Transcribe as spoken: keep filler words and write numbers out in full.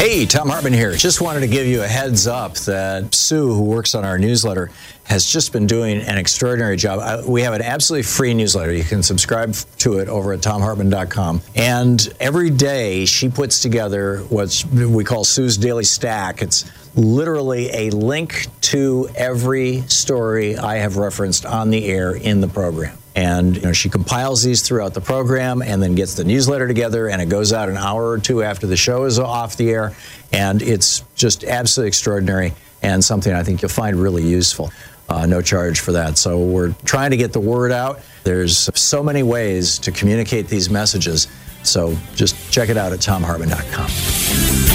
Hey, Thom Hartmann here. Just wanted to give you a heads up that Sue, who works on our newsletter, has just been doing an extraordinary job. We have an absolutely free newsletter. You can subscribe to it over at thom hartmann dot com. And every day she puts together what we call Sue's Daily Stack. It's literally a link to every story I have referenced on the air in the program. And you know, she compiles these throughout the program and then gets the newsletter together, and it goes out an hour or two after the show is off the air. And it's just absolutely extraordinary and something I think you'll find really useful. Uh, no charge for that. So we're trying to get the word out. There's so many ways to communicate these messages. So just check it out at thom hartmann dot com.